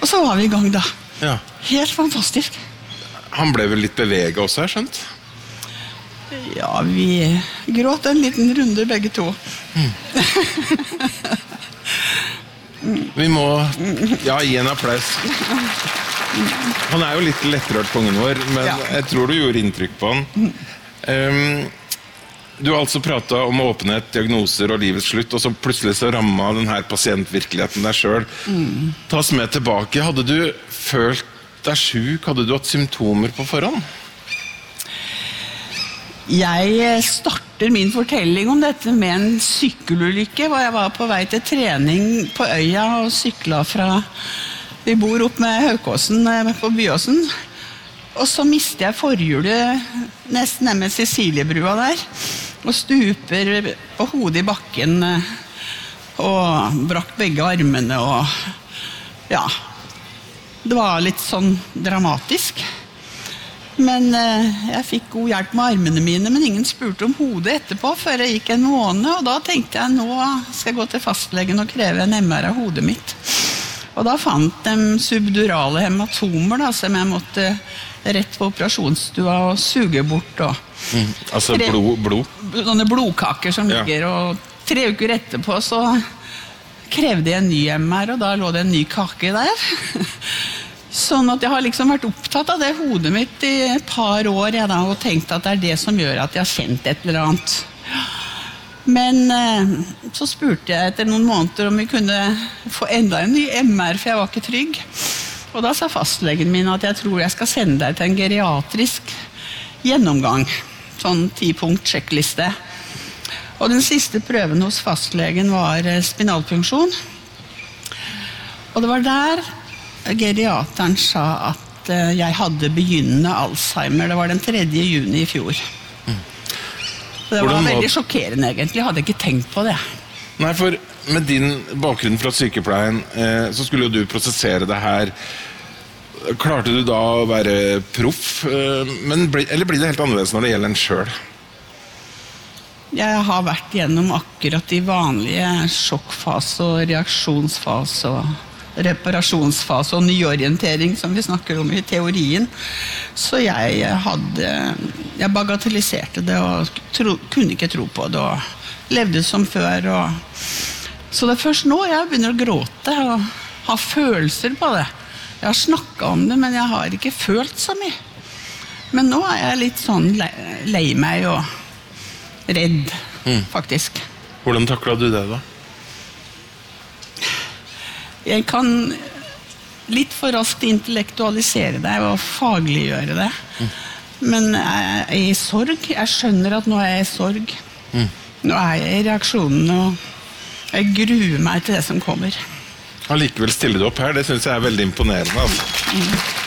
Og så var vi I gang da. Ja. Helt fantastisk. Han ble vel litt beveget også, har jeg skjønt? Ja, vi gråt en liten runde begge to. Vi må gi en applaus. Han jo litt lettrørt på ungen vår, men jeg tror du gjorde inntrykk på han. Du har altså pratet om åpenhet, diagnoser og livets slutt, og så plutselig så rammet denne pasientvirkeligheten deg selv. Ta oss med tilbake. Hadde du følt deg syk? Hadde du hatt symptomer på forhånd? Jeg starter min fortelling om dette med en sykkelulykke, hvor jeg var på vei til trening på Øya og syklet fra... Vi bor opp med Haukåsen på Byåsen, og så mistet jeg forhjulet nesten med Ceciliebrua der, og stuper på hodet I bakken, og brakk begge armene, og det var litt sånn dramatisk. Men jeg fikk god hjelp med armene mine, men ingen spurte om hodet etterpå, før jeg gikk en måned, og da tenkte jeg, nå skal jeg gå til fastlegen og kreve en MR av hodet mitt. Og da fant de subdurale hematomer, da, som jeg måtte rett på operasjonsstua og suge bort. Altså blod? Sånne blodkaker som ligger, og 3 uker etterpå så krevde jeg en ny MR, og da lå det en ny kake der. Sånn at jeg har liksom vært opptatt av det hodet mitt I et par år, og tenkt at det det som gjør at jeg har kjent et eller annet. Men så spurte jeg etter noen måneder om vi kunne få enda en ny MR, for jeg var ikke trygg. Og da sa fastlegen min at jeg tror jeg skal sende deg til en geriatrisk gjennomgang. Sånn 10-punkt sjekkliste. Og den siste prøven hos fastlegen var spinalfunksjon. Og det var der geriateren sa at jeg hadde begynnende Alzheimer. Det var den 3. juni I fjor. Det var veldig sjokkerende egentlig, jeg hadde ikke tenkt på det. Nei, for med din bakgrunn fra sykepleien, så skulle jo du prosessere det her. Klarte du da å være proff? Eller blir det helt annerledes når det gjelder en selv? Jeg har vært gjennom akkurat de vanlige sjokkfase og reaksjonsfase og reparasjonsfase og nyorientering som vi snakker om I teorien. Så jeg bagatelliserte det og kunne ikke tro på det og levde som før. Så det først nå jeg begynner å gråte og ha følelser på det. Jeg har snakket om det, men jeg har ikke følt så mye. Men nå jeg litt sånn lei meg og redd, faktisk. Hvordan taklet du det da? Jeg kan litt for raskt intellektualisere det og fagliggjøre det. Men jeg I sorg. Jeg skjønner at nå jeg I sorg. Nå jeg I reaksjonen, og jeg gruer meg til det som kommer. Allikevel stiller du opp her, det synes jeg veldig imponerende. Altså.